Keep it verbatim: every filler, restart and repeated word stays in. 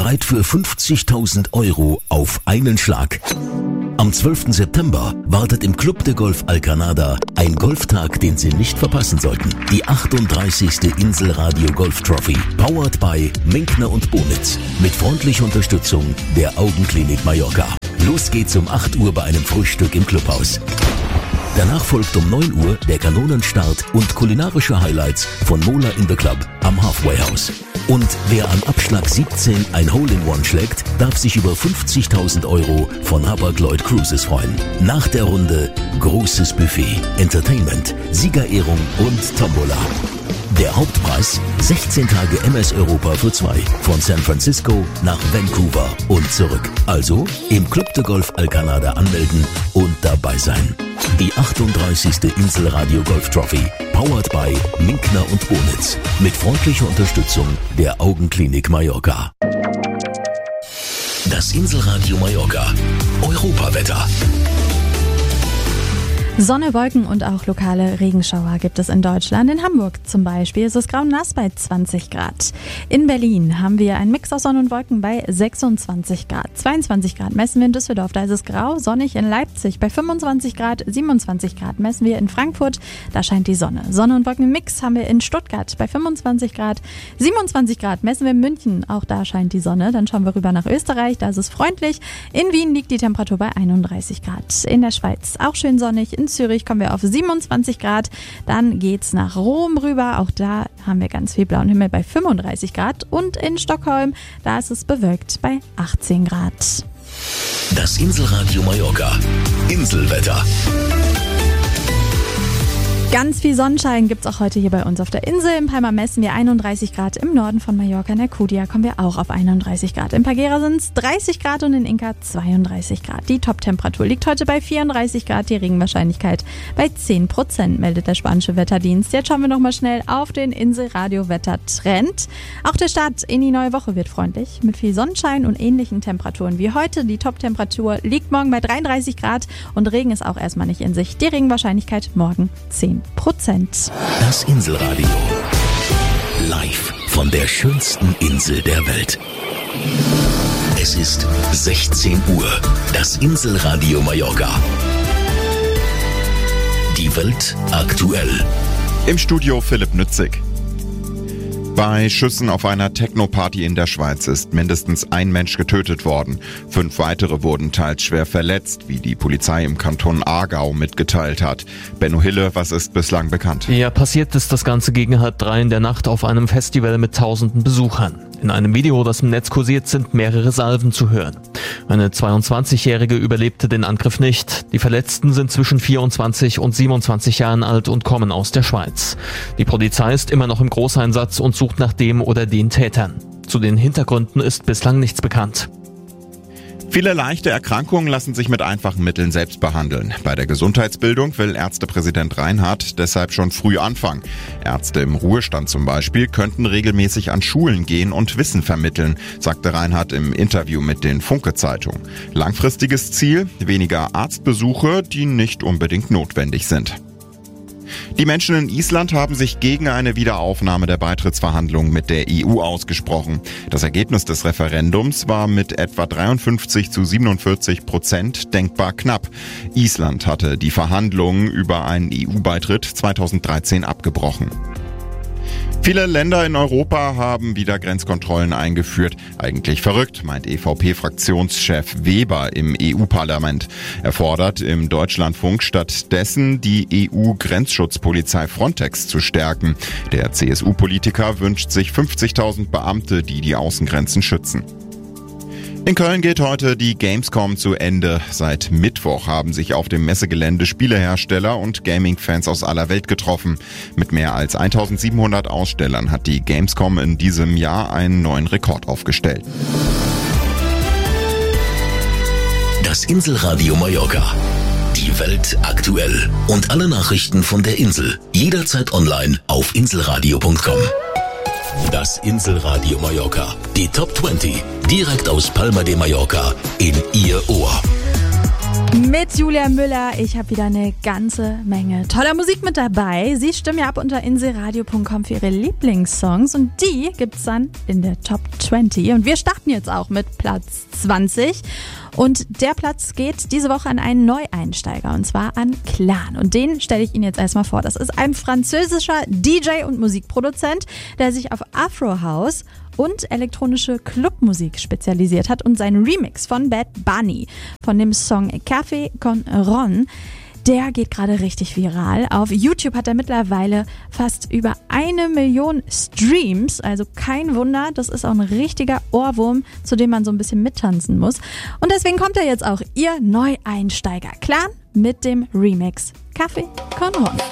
Bereit für fünfzigtausend Euro auf einen Schlag? Am zwölften September wartet im Club de Golf Alcanada ein Golftag, den Sie nicht verpassen sollten. Die achtunddreißigste Inselradio Golf Trophy, powered by Minkner und Bonitz, mit freundlicher Unterstützung der Augenklinik Mallorca. Los geht's um acht Uhr bei einem Frühstück im Clubhaus. Danach folgt um neun Uhr der Kanonenstart und kulinarische Highlights von Mola in the Club am Halfway House. Und wer an Abschlag siebzehn ein Hole-in-One schlägt, darf sich über fünfzigtausend Euro von Hapag-Lloyd Cruises freuen. Nach der Runde großes Buffet, Entertainment, Siegerehrung und Tombola. Der Hauptpreis sechzehn Tage M S Europa für zwei, von San Francisco nach Vancouver und zurück. Also im Club de Golf Alcanada anmelden und dabei sein. Die achtunddreißigste Inselradio Golf Trophy, powered by Minkner und Bonitz, mit freundlicher Unterstützung der Augenklinik Mallorca. Das Inselradio Mallorca Europawetter. Sonne, Wolken und auch lokale Regenschauer gibt es in Deutschland. In Hamburg zum Beispiel ist es grau und nass bei zwanzig Grad. In Berlin haben wir einen Mix aus Sonne und Wolken bei sechsundzwanzig Grad. zweiundzwanzig Grad messen wir in Düsseldorf, da ist es grau, sonnig in Leipzig bei fünfundzwanzig Grad. siebenundzwanzig Grad messen wir in Frankfurt, da scheint die Sonne. Sonne und Wolken im Mix haben wir in Stuttgart bei fünfundzwanzig Grad. siebenundzwanzig Grad messen wir in München, auch da scheint die Sonne. Dann schauen wir rüber nach Österreich, da ist es freundlich. In Wien liegt die Temperatur bei einunddreißig Grad. In der Schweiz auch schön sonnig. In Zürich kommen wir auf siebenundzwanzig Grad. Dann geht's nach Rom rüber. Auch da haben wir ganz viel blauen Himmel bei fünfunddreißig Grad. Und in Stockholm, da ist es bewölkt bei achtzehn Grad. Das Inselradio Mallorca. Inselwetter. Ganz viel Sonnenschein gibt's auch heute hier bei uns auf der Insel. In Palma messen wir einunddreißig Grad. Im Norden von Mallorca, in der Kudia, kommen wir auch auf einunddreißig Grad. In Pagera sind's dreißig Grad und in Inca zweiunddreißig Grad. Die Toptemperatur liegt heute bei vierunddreißig Grad. Die Regenwahrscheinlichkeit bei zehn Prozent, meldet der spanische Wetterdienst. Jetzt schauen wir nochmal schnell auf den Inselradio-Wettertrend. Auch der Start in die neue Woche wird freundlich. Mit viel Sonnenschein und ähnlichen Temperaturen wie heute. Die Toptemperatur liegt morgen bei dreiunddreißig Grad und Regen ist auch erstmal nicht in Sicht. Die Regenwahrscheinlichkeit morgen zehn Prozent. Das Inselradio. Live von der schönsten Insel der Welt. Es ist sechzehn Uhr. Das Inselradio Mallorca. Die Welt aktuell. Im Studio Philipp Nützig. Bei Schüssen auf einer Techno-Party in der Schweiz ist mindestens ein Mensch getötet worden. Fünf weitere wurden teils schwer verletzt, wie die Polizei im Kanton Aargau mitgeteilt hat. Benno Hille, was ist bislang bekannt? Ja, passiert ist das Ganze gegen halb drei in der Nacht auf einem Festival mit tausenden Besuchern. In einem Video, das im Netz kursiert, sind mehrere Salven zu hören. Eine zweiundzwanzigjährige überlebte den Angriff nicht. Die Verletzten sind zwischen vierundzwanzig und siebenundzwanzig Jahren alt und kommen aus der Schweiz. Die Polizei ist immer noch im Großeinsatz und sucht nach dem oder den Tätern. Zu den Hintergründen ist bislang nichts bekannt. Viele leichte Erkrankungen lassen sich mit einfachen Mitteln selbst behandeln. Bei der Gesundheitsbildung will Ärztepräsident Reinhardt deshalb schon früh anfangen. Ärzte im Ruhestand zum Beispiel könnten regelmäßig an Schulen gehen und Wissen vermitteln, sagte Reinhardt im Interview mit den Funke-Zeitungen. Langfristiges Ziel: weniger Arztbesuche, die nicht unbedingt notwendig sind. Die Menschen in Island haben sich gegen eine Wiederaufnahme der Beitrittsverhandlungen mit der E U ausgesprochen. Das Ergebnis des Referendums war mit etwa dreiundfünfzig zu siebenundvierzig Prozent denkbar knapp. Island hatte die Verhandlungen über einen E U-Beitritt zweitausenddreizehn abgebrochen. Viele Länder in Europa haben wieder Grenzkontrollen eingeführt. Eigentlich verrückt, meint E V P-Fraktionschef Weber im E U-Parlament. Er fordert im Deutschlandfunk stattdessen, die E U-Grenzschutzpolizei Frontex zu stärken. Der C S U-Politiker wünscht sich fünfzigtausend Beamte, die die Außengrenzen schützen. In Köln geht heute die Gamescom zu Ende. Seit Mittwoch haben sich auf dem Messegelände Spielehersteller und Gaming-Fans aus aller Welt getroffen. Mit mehr als eintausendsiebenhundert Ausstellern hat die Gamescom in diesem Jahr einen neuen Rekord aufgestellt. Das Inselradio Mallorca. Die Welt aktuell. Und alle Nachrichten von der Insel. Jederzeit online auf inselradio punkt com. Das Inselradio Mallorca. Die Top zwanzig. Direkt aus Palma de Mallorca in Ihr Ohr. Mit Julia Müller. Ich habe wieder eine ganze Menge toller Musik mit dabei. Sie stimmen ja ab unter inseradio punkt com für ihre Lieblingssongs und die gibt's dann in der Top zwanzig. Und wir starten jetzt auch mit Platz zwanzig. Und der Platz geht diese Woche an einen Neueinsteiger und zwar an Clan. Und den stelle ich Ihnen jetzt erstmal vor. Das ist ein französischer D J und Musikproduzent, der sich auf Afro House und elektronische Clubmusik spezialisiert hat und sein Remix von Bad Bunny von dem Song Café con Ron, der geht gerade richtig viral. Auf YouTube hat er mittlerweile fast über eine Million Streams, also kein Wunder, das ist auch ein richtiger Ohrwurm, zu dem man so ein bisschen mittanzen muss. Und deswegen kommt er jetzt auch, Ihr Neueinsteiger Clan mit dem Remix Café con Ron.